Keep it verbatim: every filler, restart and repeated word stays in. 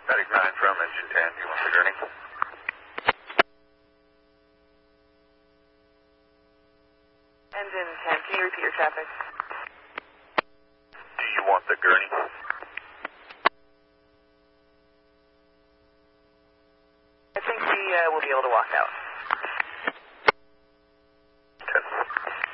Static nine from engine ten. Do you want the gurney? Engine ten, can you repeat your traffic? Do you want the gurney? I think we uh, will be able to walk out.